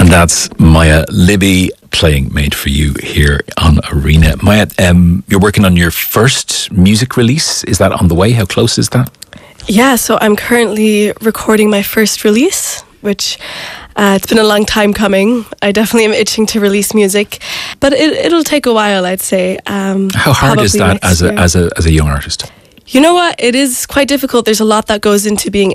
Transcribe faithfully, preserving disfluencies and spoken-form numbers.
And that's Maya Libby playing Made For You here on Arena. Maya, um, you're working on your first music release. Is that on the way? How close is that? Yeah, so I'm currently recording my first release, which uh, it's been a long time coming. I definitely am itching to release music, but it, it'll take a while, I'd say. Um, How hard is that as a, as a as a young artist? You know what? It is quite difficult. There's a lot that goes into being